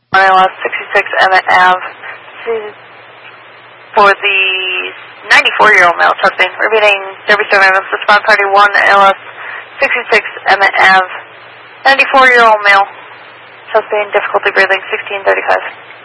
ALS 66 Emmett Ave. For the 94-year-old male testing, repeating Derby Surveillance, respond party 1, ALS 66 Emmett Ave. 94-year-old male, testing, difficulty breathing, 1635.